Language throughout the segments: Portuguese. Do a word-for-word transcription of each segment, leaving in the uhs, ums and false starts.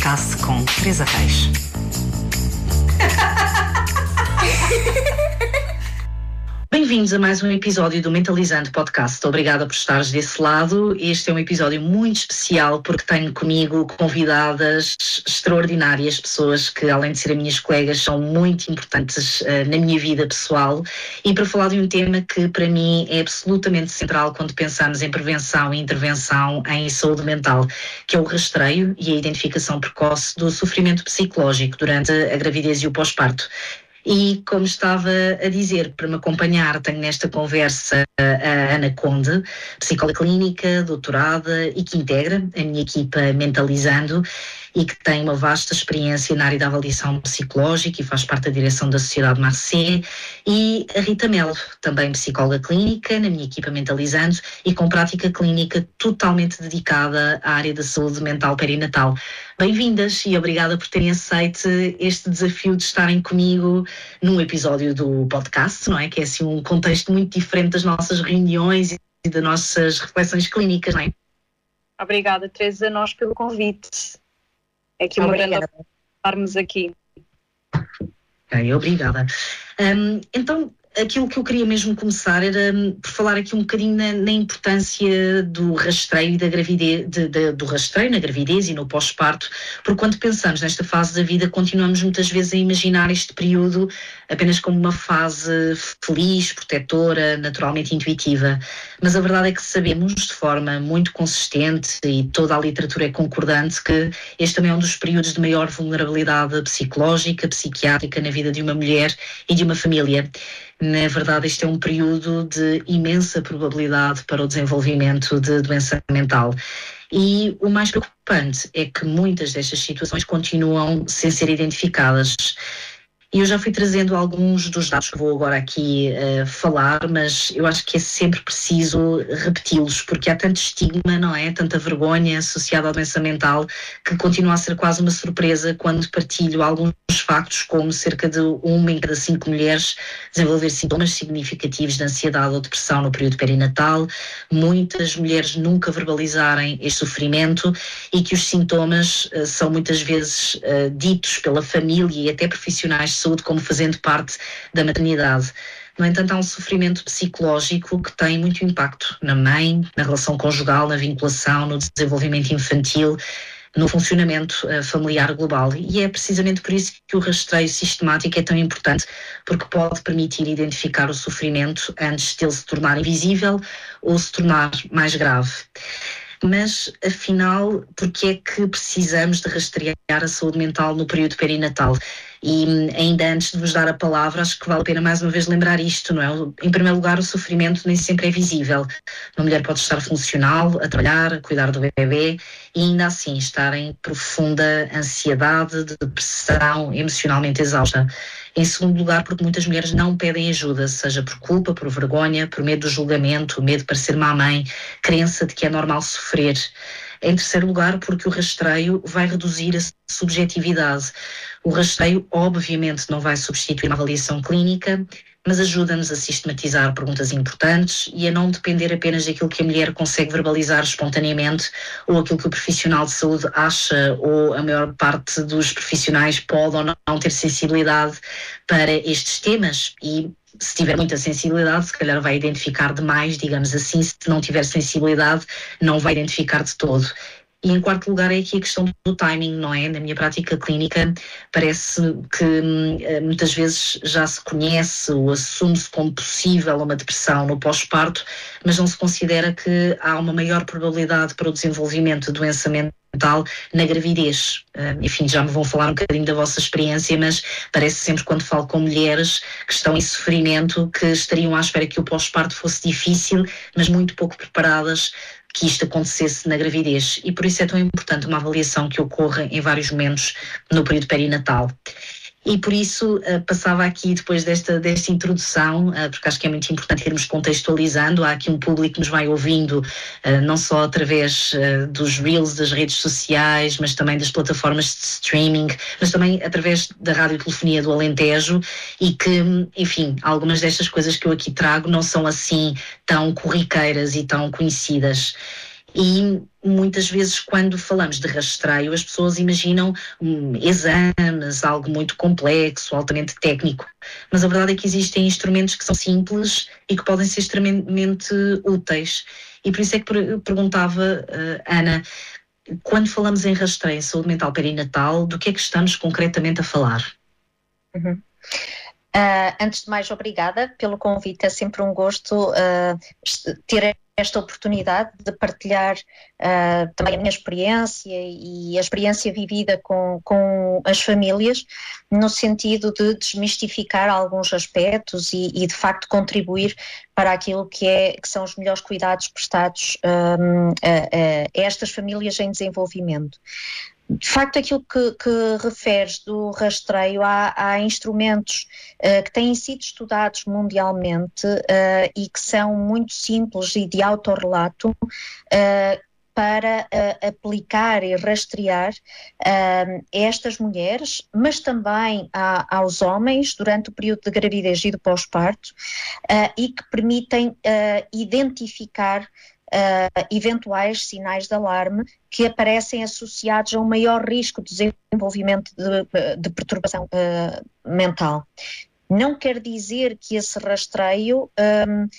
podcast com Teresa Reis. Bem-vindos a mais um episódio do Mentalizando Podcast. Obrigada por estares desse lado. Este é um episódio muito especial porque tenho comigo convidadas extraordinárias, pessoas que, além de serem minhas colegas, são muito importantes uh, na minha vida pessoal, e para falar de um tema que para mim é absolutamente central quando pensamos em prevenção e intervenção em saúde mental, que é o rastreio e a identificação precoce do sofrimento psicológico durante a gravidez e o pós-parto. E, como estava a dizer, para me acompanhar, tenho nesta conversa a Ana Conde, psicóloga clínica, doutorada e que integra a minha equipa Mentalizando e que tem uma vasta experiência na área da avaliação psicológica e faz parte da direção da Sociedade Marcé, e a Rita Melo, também psicóloga clínica na minha equipa Mentalizando e com prática clínica totalmente dedicada à área da saúde mental perinatal. Bem-vindas e obrigada por terem aceito este desafio de estarem comigo num episódio do podcast, não é? Que é assim um contexto muito diferente das nossas reuniões e das nossas reflexões clínicas, não é? Obrigada, Teresa, nós pelo convite. É que uma grande honra estarmos aqui. Ok, obrigada. Um, então, aquilo que eu queria mesmo começar era um, por falar aqui um bocadinho na, na importância do rastreio e da gravidez, de, de, do rastreio na gravidez e no pós-parto, porque quando pensamos nesta fase da vida, continuamos muitas vezes a imaginar este período apenas como uma fase feliz, protetora, naturalmente intuitiva. Mas a verdade é que sabemos de forma muito consistente, e toda a literatura é concordante, que este também é um dos períodos de maior vulnerabilidade psicológica, psiquiátrica na vida de uma mulher e de uma família. Na verdade, este é um período de imensa probabilidade para o desenvolvimento de doença mental. E o mais preocupante é que muitas destas situações continuam sem ser identificadas. E eu já fui trazendo alguns dos dados que vou agora aqui uh, falar, mas eu acho que é sempre preciso repeti-los, porque há tanto estigma, não é? Tanta vergonha associada à doença mental, que continua a ser quase uma surpresa quando partilho alguns factos, como cerca de uma em cada cinco mulheres desenvolver sintomas significativos de ansiedade ou depressão no período perinatal, muitas mulheres nunca verbalizarem este sofrimento, e que os sintomas uh, são muitas vezes uh, ditos pela família e até profissionais de saúde como fazendo parte da maternidade. No entanto, há um sofrimento psicológico que tem muito impacto na mãe, na relação conjugal, na vinculação, no desenvolvimento infantil, no funcionamento uh, familiar global. E é precisamente por isso que o rastreio sistemático é tão importante, porque pode permitir identificar o sofrimento antes de ele se tornar invisível ou se tornar mais grave. Mas, afinal, porquê é que precisamos de rastrear a saúde mental no período perinatal? E ainda antes de vos dar a palavra, acho que vale a pena mais uma vez lembrar isto, não é? Em primeiro lugar, o sofrimento nem sempre é visível. Uma mulher pode estar funcional, a trabalhar, a cuidar do bebê e ainda assim estar em profunda ansiedade, depressão, emocionalmente exausta. Em segundo lugar, porque muitas mulheres não pedem ajuda, seja por culpa, por vergonha, por medo do julgamento, medo de parecer má mãe, crença de que é normal sofrer. Em terceiro lugar, porque o rastreio vai reduzir a subjetividade. O rastreio, obviamente, não vai substituir uma avaliação clínica, mas ajuda-nos a sistematizar perguntas importantes e a não depender apenas daquilo que a mulher consegue verbalizar espontaneamente ou aquilo que o profissional de saúde acha, ou a maior parte dos profissionais pode ou não ter sensibilidade para estes temas. E se tiver muita sensibilidade, se calhar vai identificar demais, digamos assim. Se não tiver sensibilidade, não vai identificar de todo. E em quarto lugar é aqui a questão do timing, não é? Na minha prática clínica parece que muitas vezes já se conhece ou assume-se como possível uma depressão no pós-parto, mas não se considera que há uma maior probabilidade para o desenvolvimento de doença mental na gravidez. Enfim, já me vão falar um bocadinho da vossa experiência, mas parece sempre, quando falo com mulheres que estão em sofrimento, que estariam à espera que o pós-parto fosse difícil, mas muito pouco preparadas que isto acontecesse na gravidez, e por isso é tão importante uma avaliação que ocorra em vários momentos no período perinatal. E por isso uh, passava aqui, depois desta, desta introdução, uh, porque acho que é muito importante irmos contextualizando. Há aqui um público que nos vai ouvindo, uh, não só através uh, dos reels das redes sociais, mas também das plataformas de streaming, mas também através da radiotelefonia do Alentejo, e que, enfim, algumas destas coisas que eu aqui trago não são assim tão corriqueiras e tão conhecidas. E muitas vezes quando falamos de rastreio as pessoas imaginam um, exames, algo muito complexo, altamente técnico, mas a verdade é que existem instrumentos que são simples e que podem ser extremamente úteis. E por isso é que eu perguntava, uh, Ana, quando falamos em rastreio em saúde mental perinatal, do que é que estamos concretamente a falar? Uhum. Uh, antes de mais, obrigada pelo convite, é sempre um gosto uh, ter esta oportunidade de partilhar uh, também a minha experiência e a experiência vivida com, com as famílias, no sentido de desmistificar alguns aspectos e, e de facto contribuir para aquilo que, é, que são os melhores cuidados prestados um, a, a estas famílias em desenvolvimento. De facto, aquilo que, que referes do rastreio, há, há instrumentos uh, que têm sido estudados mundialmente uh, e que são muito simples e de autorrelato uh, para uh, aplicar e rastrear uh, estas mulheres, mas também a, aos homens durante o período de gravidez e do pós-parto uh, e que permitem uh, identificar Uh, eventuais sinais de alarme que aparecem associados a um maior risco de desenvolvimento de, de perturbação uh, mental. Não quer dizer que esse rastreio um,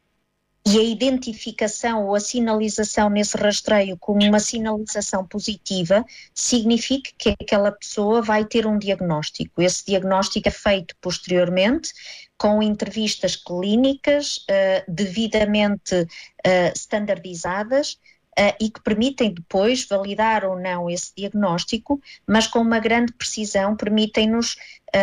e a identificação ou a sinalização nesse rastreio como uma sinalização positiva signifique que aquela pessoa vai ter um diagnóstico. Esse diagnóstico é feito posteriormente com entrevistas clínicas uh, devidamente uh, standardizadas uh, e que permitem depois validar ou não esse diagnóstico, mas com uma grande precisão permitem-nos,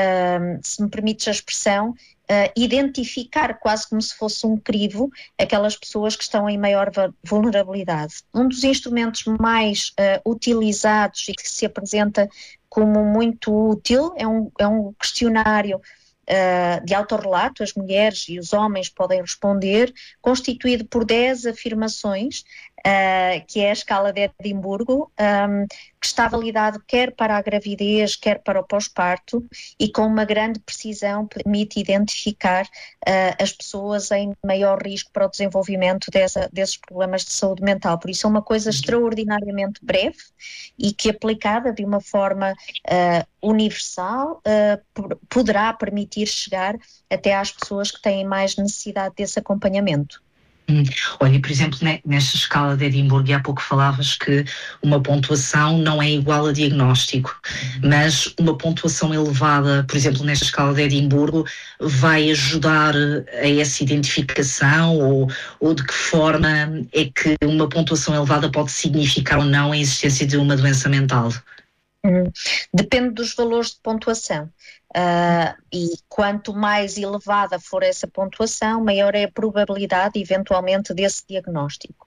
uh, se me permites a expressão, uh, identificar quase como se fosse um crivo aquelas pessoas que estão em maior vulnerabilidade. Um dos instrumentos mais uh, utilizados e que se apresenta como muito útil é um, é um questionário Uh, de autorrelato, as mulheres e os homens podem responder, constituído por dez afirmações, uh, que é a escala de Edimburgo, um, que está validado quer para a gravidez, quer para o pós-parto, e com uma grande precisão permite identificar uh, as pessoas em maior risco para o desenvolvimento dessa, desses problemas de saúde mental. Por isso é uma coisa extraordinariamente breve e que, aplicada de uma forma uh, universal, uh, poderá permitir chegar até às pessoas que têm mais necessidade desse acompanhamento. Hum. Olha, por exemplo, nesta escala de Edimburgo, há pouco falavas que uma pontuação não é igual a diagnóstico, mas uma pontuação elevada, por exemplo, nesta escala de Edimburgo, vai ajudar a essa identificação ou, ou de que forma é que uma pontuação elevada pode significar ou não a existência de uma doença mental? Hum. Depende dos valores de pontuação. Uh, e quanto mais elevada for essa pontuação, maior é a probabilidade, eventualmente, desse diagnóstico.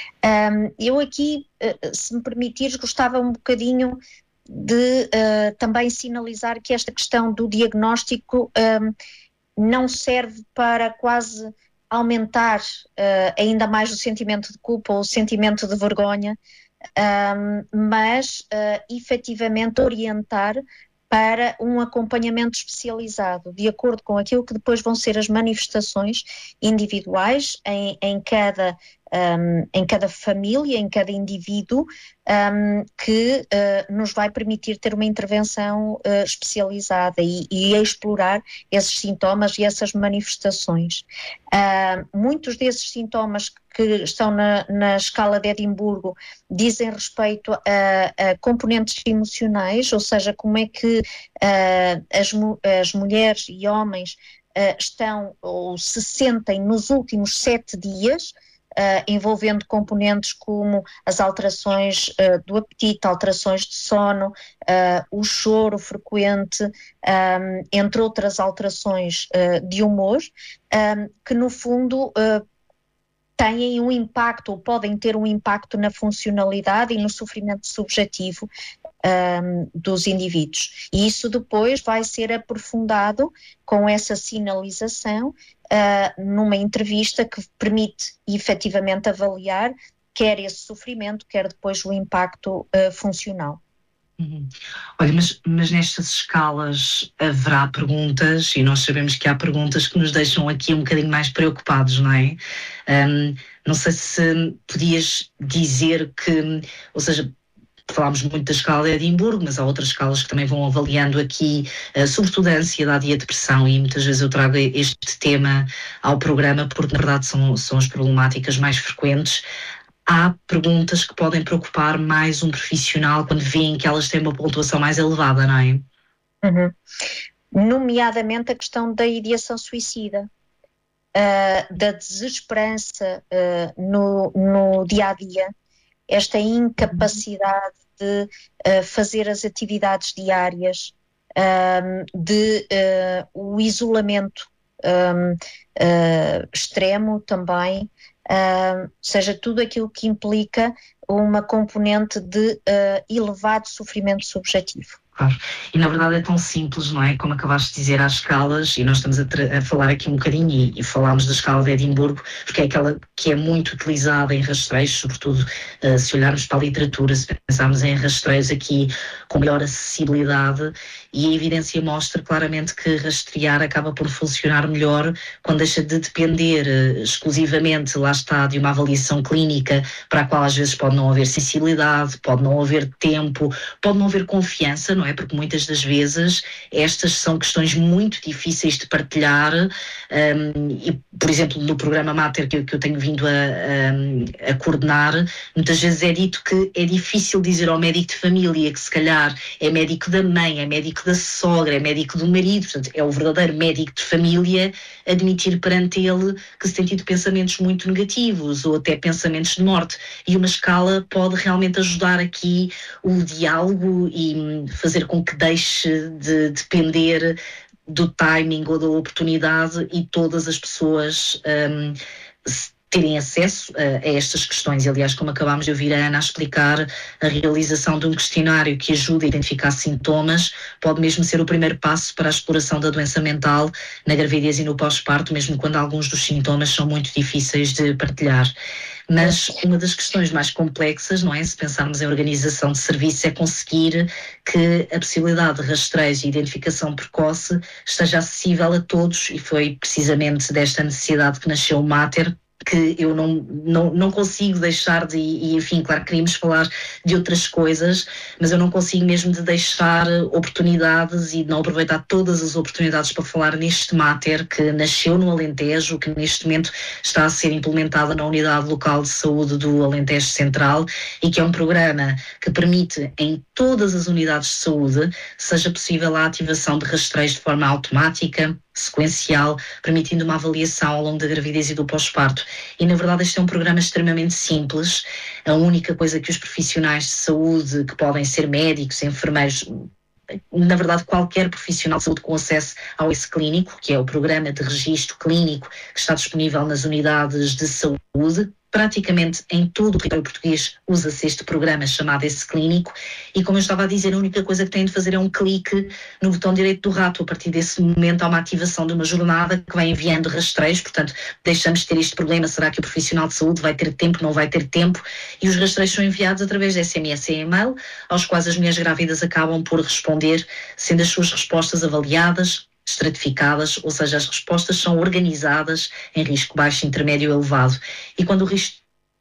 Um, eu aqui, uh, se me permitires, gostava um bocadinho de uh, também sinalizar que esta questão do diagnóstico um, não serve para quase aumentar uh, ainda mais o sentimento de culpa ou o sentimento de vergonha, um, mas uh, efetivamente orientar para um acompanhamento especializado, de acordo com aquilo que depois vão ser as manifestações individuais em, em, cada, um, em cada família, em cada indivíduo, um, que uh, nos vai permitir ter uma intervenção uh, especializada e, e explorar esses sintomas e essas manifestações. Uh, muitos desses sintomas que estão na, na escala de Edimburgo dizem respeito a, a componentes emocionais, ou seja, como é que uh, as, as mulheres e homens uh, estão ou se sentem nos últimos sete dias, Uh, envolvendo componentes como as alterações uh, do apetite, alterações de sono, uh, o choro frequente, um, entre outras alterações uh, de humor, um, que no fundo uh, têm um impacto ou podem ter um impacto na funcionalidade e no sofrimento subjetivo um, dos indivíduos. E isso depois vai ser aprofundado com essa sinalização uh, numa entrevista que permite efetivamente avaliar quer esse sofrimento, quer depois o impacto uh, funcional. Uhum. Olha, mas, mas nestas escalas haverá perguntas, e nós sabemos que há perguntas que nos deixam aqui um bocadinho mais preocupados, não é? Um, não sei se podias dizer que, ou seja, falámos muito da escala de Edimburgo, mas há outras escalas que também vão avaliando aqui, uh, sobretudo a ansiedade e a depressão, e muitas vezes eu trago este tema ao programa porque, na verdade, são, são as problemáticas mais frequentes. Há perguntas que podem preocupar mais um profissional quando veem que elas têm uma pontuação mais elevada, não é? Uhum. Nomeadamente a questão da ideação suicida, uh, da desesperança uh, no, no dia-a-dia, esta incapacidade de uh, fazer as atividades diárias, um, de uh, o isolamento um, uh, extremo também, Uh, seja tudo aquilo que implica uma componente de uh, elevado sofrimento subjetivo. Claro. E na verdade é tão simples, não é? Como acabaste de dizer, há escalas, e nós estamos a, a falar aqui um bocadinho, e, e falámos da escala de Edimburgo, porque é aquela que é muito utilizada em rastreios, sobretudo uh, se olharmos para a literatura, se pensarmos em rastreios aqui com maior acessibilidade, e a evidência mostra claramente que rastrear acaba por funcionar melhor quando deixa de depender uh, exclusivamente, lá está, de uma avaliação clínica para a qual às vezes pode não haver sensibilidade, pode não haver tempo, pode não haver confiança, não é? Porque muitas das vezes estas são questões muito difíceis de partilhar, um, e, por exemplo, no programa Mater que eu, que eu tenho vindo a, a, a coordenar, muitas vezes é dito que é difícil dizer ao médico de família que se calhar é médico da mãe, é médico da sogra, é médico do marido, portanto é o verdadeiro médico de família, admitir perante ele que se tem tido pensamentos muito negativos ou até pensamentos de morte, e uma escala pode realmente ajudar aqui o diálogo e fazer com que deixe de depender do timing ou da oportunidade e todas as pessoas um, terem acesso a, a estas questões. E, aliás, como acabámos de ouvir a Ana a explicar, a realização de um questionário que ajuda a identificar sintomas pode mesmo ser o primeiro passo para a exploração da doença mental na gravidez e no pós-parto, mesmo quando alguns dos sintomas são muito difíceis de partilhar. Mas uma das questões mais complexas, não é? Se pensarmos em organização de serviço, é conseguir que a possibilidade de rastreios e identificação precoce esteja acessível a todos, e foi precisamente desta necessidade que nasceu o Mater, que eu não, não, não consigo deixar de, e enfim, claro, queríamos falar de outras coisas, mas eu não consigo mesmo de deixar oportunidades e de não aproveitar todas as oportunidades para falar neste Mater que nasceu no Alentejo, que neste momento está a ser implementada na Unidade Local de Saúde do Alentejo Central, e que é um programa que permite em todas as unidades de saúde seja possível a ativação de rastreios de forma automática, sequencial, permitindo uma avaliação ao longo da gravidez e do pós-parto. E, na verdade, este é um programa extremamente simples. A única coisa que os profissionais de saúde, que podem ser médicos, enfermeiros, na verdade, qualquer profissional de saúde com acesso ao esse clínico, que é o programa de registro clínico que está disponível nas unidades de saúde, praticamente em todo o território português usa-se este programa chamado Esse Clínico, e como eu estava a dizer, a única coisa que têm de fazer é um clique no botão direito do rato. A partir desse momento há uma ativação de uma jornada que vai enviando rastreios, portanto deixamos de ter este problema, será que o profissional de saúde vai ter tempo, não vai ter tempo, e os rastreios são enviados através de S M S e e-mail, aos quais as mulheres grávidas acabam por responder, sendo as suas respostas avaliadas, estratificadas, ou seja, as respostas são organizadas em risco baixo, intermédio e elevado. E quando o risco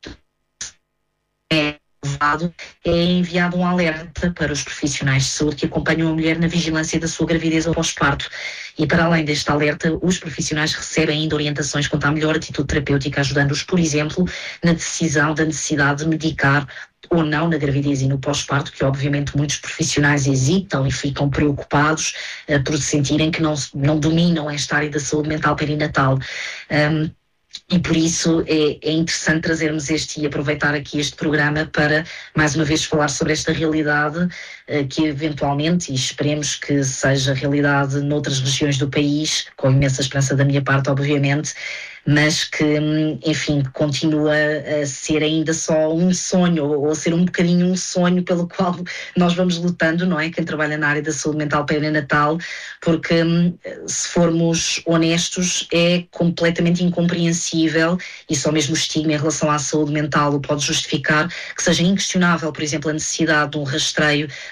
é elevado, é enviado um alerta para os profissionais de saúde que acompanham a mulher na vigilância da sua gravidez ou pós-parto. E para além deste alerta, os profissionais recebem ainda orientações quanto à melhor atitude terapêutica, ajudando-os, por exemplo, na decisão da necessidade de medicar ou não na gravidez e no pós-parto, que obviamente muitos profissionais hesitam e ficam preocupados uh, por sentirem que não, não dominam esta área da saúde mental perinatal. Um, E por isso é, é interessante trazermos este e aproveitar aqui este programa para, mais uma vez, falar sobre esta realidade uh, que eventualmente, e esperemos que seja realidade noutras regiões do país, com imensa esperança da minha parte, obviamente, mas que, enfim, continua a ser ainda só um sonho, ou a ser um bocadinho um sonho pelo qual nós vamos lutando, não é? Quem trabalha na área da saúde mental perinatal, porque, se formos honestos, é completamente incompreensível, e só mesmo o estigma em relação à saúde mental o pode justificar, que seja inquestionável, por exemplo, a necessidade de um rastreio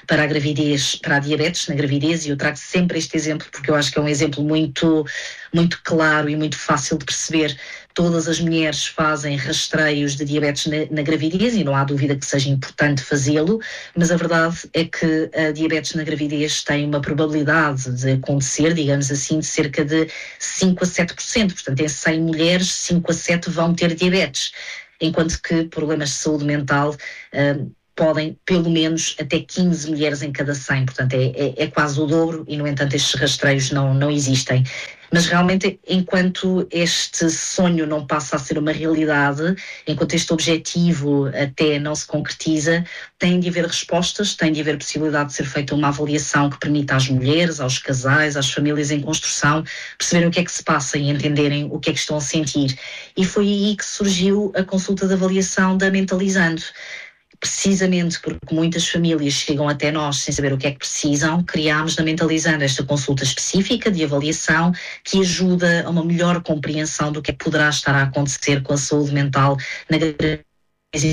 para a gravidez, para a diabetes na gravidez, e eu trago sempre este exemplo porque eu acho que é um exemplo muito, muito claro e muito fácil de perceber. Todas as mulheres fazem rastreios de diabetes na, na gravidez e não há dúvida que seja importante fazê-lo, mas a verdade é que a diabetes na gravidez tem uma probabilidade de acontecer, digamos assim, de cerca de cinco a sete por cento. Portanto, em cem mulheres, cinco a sete vão ter diabetes, enquanto que problemas de saúde mental uh, podem, pelo menos, até quinze mulheres em cada cem. Portanto, é, é, é quase o dobro e, no entanto, estes rastreios não, não existem. Mas realmente, enquanto este sonho não passa a ser uma realidade, enquanto este objetivo até não se concretiza, tem de haver respostas, tem de haver possibilidade de ser feita uma avaliação que permita às mulheres, aos casais, às famílias em construção, perceberem o que é que se passa e entenderem o que é que estão a sentir. E foi aí que surgiu a consulta de avaliação da Mentalizando. Precisamente porque muitas famílias chegam até nós sem saber o que é que precisam, criámos na Mentalizando esta consulta específica de avaliação que ajuda a uma melhor compreensão do que é que poderá estar a acontecer com a saúde mental na gravidez.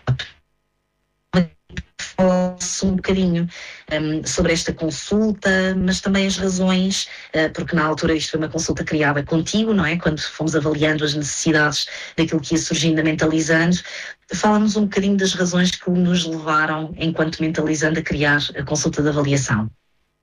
Falo-se um bocadinho um, sobre esta consulta, mas também as razões, uh, porque na altura isto foi uma consulta criada contigo, não é? Quando fomos avaliando as necessidades daquilo que ia surgindo a Mentalizando, fala-nos um bocadinho das razões que nos levaram, enquanto Mentalizando, a criar a consulta de avaliação.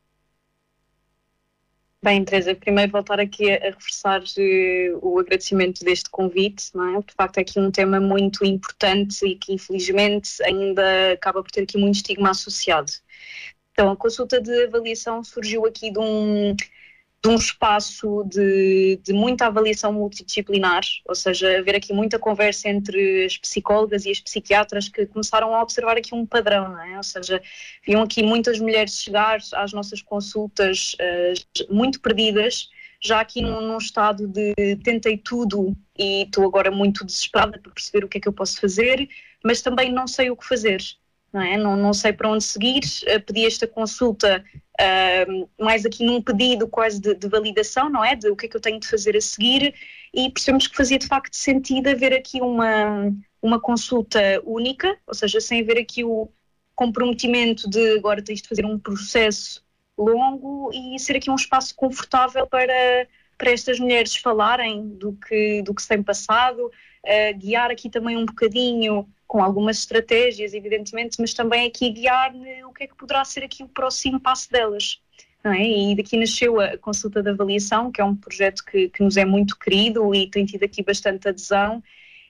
Bem, Teresa, primeiro voltar aqui a, a reforçar uh, o agradecimento deste convite, não é? De facto é aqui um tema muito importante e que infelizmente ainda acaba por ter aqui muito estigma associado. Então, a consulta de avaliação surgiu aqui de um, de um espaço de, de muita avaliação multidisciplinar, ou seja, haver aqui muita conversa entre as psicólogas e as psiquiatras que começaram a observar aqui um padrão, não é? Ou seja, viam aqui muitas mulheres chegar às nossas consultas uh, muito perdidas, já aqui num, num estado de tentei tudo e estou agora muito desesperada para perceber o que é que eu posso fazer, mas também não sei o que fazer. Não, é? não, não sei para onde seguir, uh, pedi esta consulta uh, mais aqui num pedido quase de, de validação, não é? De o que é que eu tenho de fazer a seguir, e percebemos que fazia de facto sentido haver aqui uma, uma consulta única, ou seja, sem haver aqui o comprometimento de agora tens de fazer um processo longo e ser aqui um espaço confortável para, para estas mulheres falarem do que, do que se tem passado, uh, guiar aqui também um bocadinho com algumas estratégias, evidentemente, mas também aqui guiar o que é que poderá ser aqui o próximo passo delas. Não é? E daqui nasceu a consulta de avaliação, que é um projeto que, que nos é muito querido e tem tido aqui bastante adesão,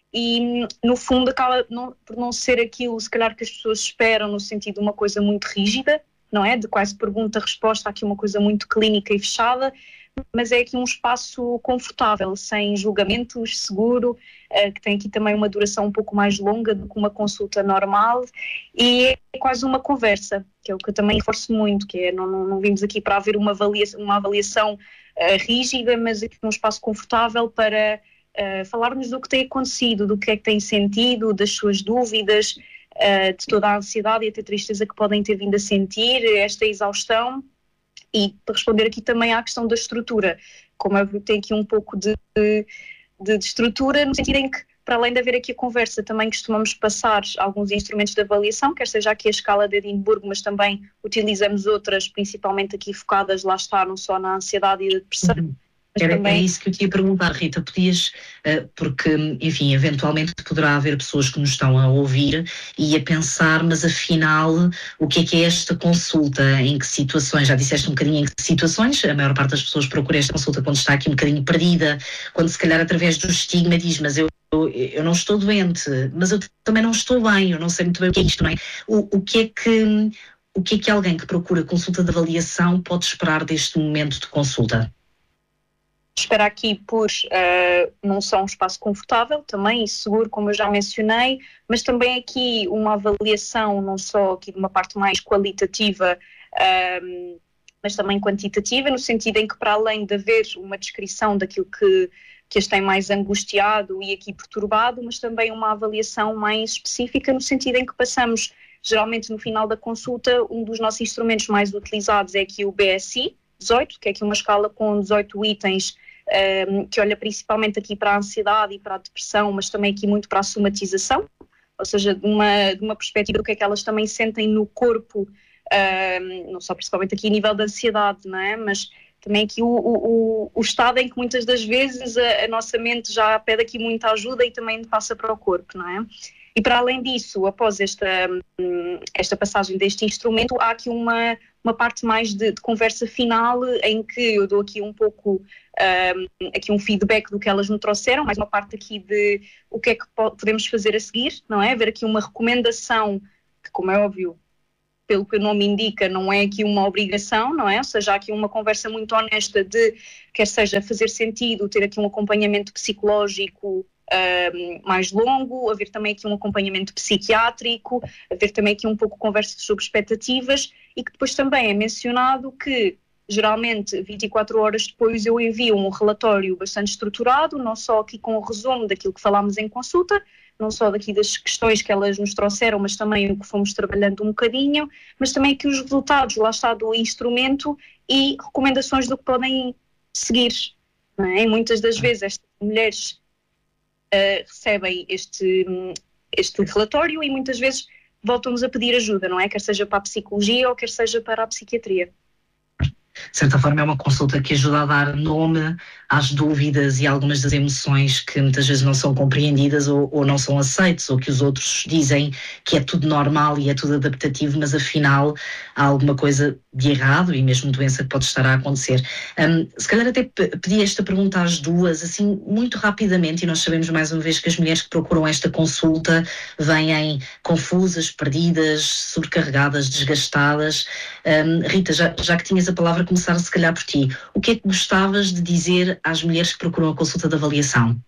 e no fundo acaba não, por não ser aquilo, se calhar, que as pessoas esperam, no sentido de uma coisa muito rígida, não é? De quase pergunta-resposta, aqui uma coisa muito clínica e fechada, mas é aqui um espaço confortável, sem julgamentos, seguro, uh, que tem aqui também uma duração um pouco mais longa do que uma consulta normal, e é quase uma conversa, que é o que eu também reforço muito, que é, não, não, não vimos aqui para haver uma avaliação, uma avaliação uh, rígida, mas aqui um espaço confortável para uh, falarmos do que tem acontecido, do que é que tem sentido, das suas dúvidas, uh, de toda a ansiedade e até tristeza que podem ter vindo a sentir, esta exaustão. E para responder aqui também à questão da estrutura, como eu tenho aqui um pouco de, de, de estrutura, no sentido em que, para além de haver aqui a conversa, também costumamos passar alguns instrumentos de avaliação, quer seja aqui a escala de Edimburgo, mas também utilizamos outras, principalmente aqui focadas, lá está, não só na ansiedade e na depressão. Uhum. Era, também... era isso que eu te ia perguntar, Rita, podias, uh, porque, enfim, eventualmente poderá haver pessoas que nos estão a ouvir e a pensar, mas afinal, o que é que é esta consulta? Em que situações? Já disseste um bocadinho em que situações? A maior parte das pessoas procura esta consulta quando está aqui um bocadinho perdida, quando se calhar através do estigma diz, mas eu, eu, eu não estou doente, mas eu também não estou bem, eu não sei muito bem o que é isto, não é? O, o que é que, o que é que alguém que procura consulta de avaliação pode esperar deste momento de consulta? Espera aqui por uh, não só um espaço confortável também e seguro, como eu já mencionei, mas também aqui uma avaliação não só aqui de uma parte mais qualitativa, uh, mas também quantitativa, no sentido em que, para além de haver uma descrição daquilo que, que as tem mais angustiado e aqui perturbado, mas também uma avaliação mais específica, no sentido em que passamos, geralmente no final da consulta, um dos nossos instrumentos mais utilizados é aqui o B S I dezoito, que é aqui uma escala com dezoito itens, Um, que olha principalmente aqui para a ansiedade e para a depressão, mas também aqui muito para a somatização, ou seja, de uma, de uma perspectiva do que é que elas também sentem no corpo, uh, não só principalmente aqui a nível da ansiedade, não é? Mas também aqui o, o, o estado em que muitas das vezes a, a nossa mente já pede aqui muita ajuda e também passa para o corpo, não é? E para além disso, após esta, esta passagem deste instrumento, há aqui uma, uma parte mais de, de conversa final em que eu dou aqui um pouco um, aqui um feedback do que elas me trouxeram, mais uma parte aqui de o que é que podemos fazer a seguir, não é? Ver aqui uma recomendação, que como é óbvio, pelo que o nome indica, não é aqui uma obrigação, não é? Ou seja, há aqui uma conversa muito honesta de, quer seja fazer sentido, ter aqui um acompanhamento psicológico Uh, mais longo, haver também aqui um acompanhamento psiquiátrico, haver também aqui um pouco conversas sobre expectativas e que depois também é mencionado que geralmente vinte e quatro horas depois eu envio um relatório bastante estruturado, não só aqui com o resumo daquilo que falámos em consulta, não só daqui das questões que elas nos trouxeram, mas também o que fomos trabalhando um bocadinho, mas também aqui os resultados, lá está, do instrumento e recomendações do que podem seguir, não é? E muitas das vezes estas mulheres Uh, recebem este, este relatório e muitas vezes voltam-nos a pedir ajuda, não é? Quer seja para a psicologia ou quer seja para a psiquiatria. De certa forma é uma consulta que ajuda a dar nome às dúvidas e algumas das emoções que muitas vezes não são compreendidas ou, ou não são aceites, ou que os outros dizem que é tudo normal e é tudo adaptativo, mas afinal há alguma coisa de errado e mesmo doença que pode estar a acontecer. Um, se calhar até pedi esta pergunta às duas, assim, muito rapidamente, e nós sabemos mais uma vez que as mulheres que procuram esta consulta vêm confusas, perdidas, sobrecarregadas, desgastadas. Um, Rita, já, já que tinhas a palavra, começar se calhar por ti. O que é que gostavas de dizer às mulheres que procuram a consulta de avaliação?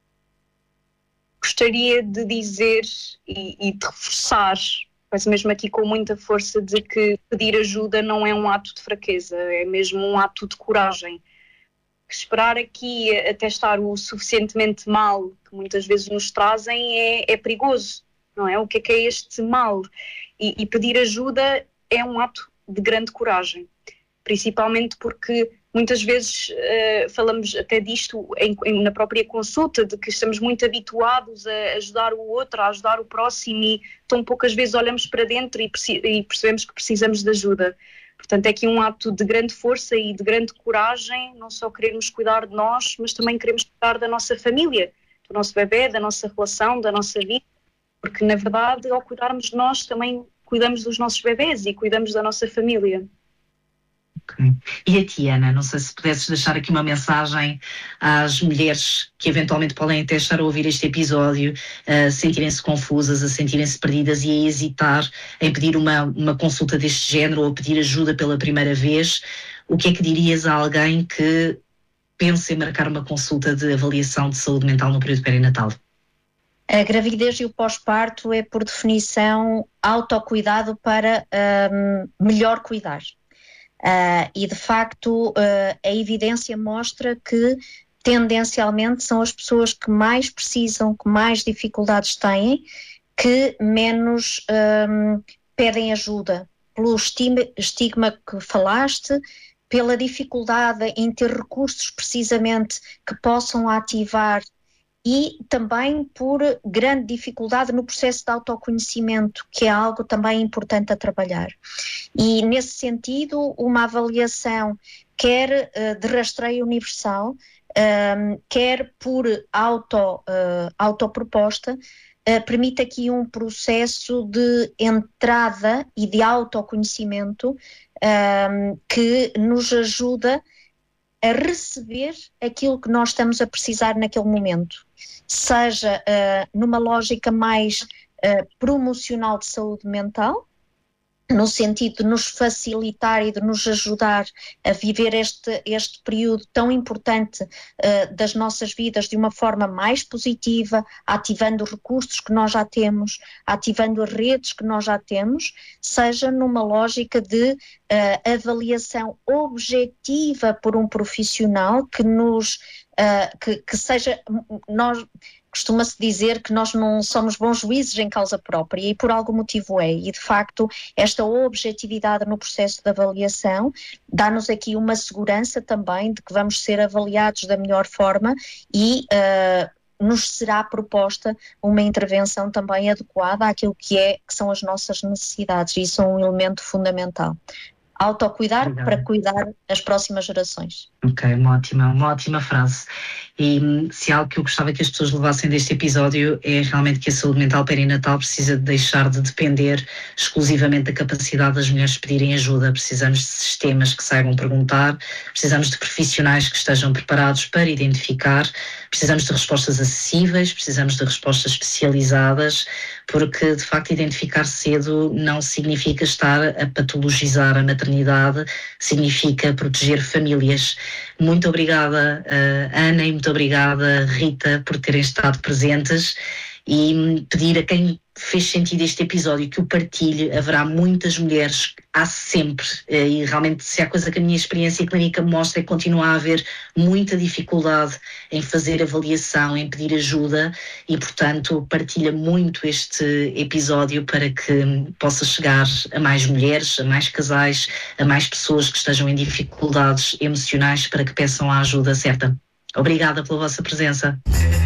Gostaria de dizer e, e de reforçar, mas mesmo aqui com muita força, de que pedir ajuda não é um ato de fraqueza, é mesmo um ato de coragem. Esperar aqui até estar o suficientemente mal, que muitas vezes nos trazem, é, é perigoso, não é? O que é que é este mal? E, e pedir ajuda é um ato de grande coragem. Principalmente porque muitas vezes uh, falamos até disto em, em, na própria consulta, de que estamos muito habituados a ajudar o outro, a ajudar o próximo e tão poucas vezes olhamos para dentro e, e percebemos que precisamos de ajuda. Portanto, é aqui um ato de grande força e de grande coragem, não só queremos cuidar de nós, mas também queremos cuidar da nossa família, do nosso bebê, da nossa relação, da nossa vida, porque na verdade ao cuidarmos de nós também cuidamos dos nossos bebés e cuidamos da nossa família. Okay. E a ti, Ana, não sei se pudesses deixar aqui uma mensagem às mulheres que eventualmente podem até estar a ouvir este episódio, a sentirem-se confusas, a sentirem-se perdidas e a hesitar em pedir uma, uma consulta deste género ou a pedir ajuda pela primeira vez. O que é que dirias a alguém que pensa em marcar uma consulta de avaliação de saúde mental no período perinatal? A gravidez e o pós-parto é, por definição, autocuidado para um, melhor cuidar. Uh, e de facto uh, a evidência mostra que tendencialmente são as pessoas que mais precisam, que mais dificuldades têm, que menos um, pedem ajuda, pelo estigma, estigma que falaste, pela dificuldade em ter recursos precisamente que possam ativar e também por grande dificuldade no processo de autoconhecimento, que é algo também importante a trabalhar. E nesse sentido, uma avaliação quer uh, de rastreio universal, um, quer por auto, uh, autoproposta, uh, permite aqui um processo de entrada e de autoconhecimento um, que nos ajuda a receber aquilo que nós estamos a precisar naquele momento, seja uh, numa lógica mais uh, promocional de saúde mental, no sentido de nos facilitar e de nos ajudar a viver este, este período tão importante uh, das nossas vidas de uma forma mais positiva, ativando os recursos que nós já temos, ativando as redes que nós já temos, seja numa lógica de uh, avaliação objetiva por um profissional que nos uh, que, que seja nós costuma-se dizer que nós não somos bons juízes em causa própria e por algum motivo é, e de facto esta objetividade no processo de avaliação dá-nos aqui uma segurança também de que vamos ser avaliados da melhor forma e uh, nos será proposta uma intervenção também adequada àquilo que, é, que são as nossas necessidades, e isso é um elemento fundamental. Autocuidar Obrigado. Para cuidar as próximas gerações. Ok, uma ótima, uma ótima frase. E se algo que eu gostava que as pessoas levassem deste episódio é realmente que a saúde mental perinatal precisa de deixar de depender exclusivamente da capacidade das mulheres pedirem ajuda. Precisamos de sistemas que saibam perguntar, precisamos de profissionais que estejam preparados para identificar, precisamos de respostas acessíveis, precisamos de respostas especializadas, porque de facto identificar cedo não significa estar a patologizar a maternidade, significa proteger famílias. Muito obrigada, uh, Ana, e muito obrigada, Rita, por terem estado presentes, e pedir a quem fez sentido este episódio que o partilhe. Haverá muitas mulheres, há sempre, e realmente se há coisa que a minha experiência clínica mostra é que continua a haver muita dificuldade em fazer avaliação, em pedir ajuda, e portanto partilha muito este episódio para que possa chegar a mais mulheres, a mais casais, a mais pessoas que estejam em dificuldades emocionais, para que peçam a ajuda certa. Obrigada pela vossa presença.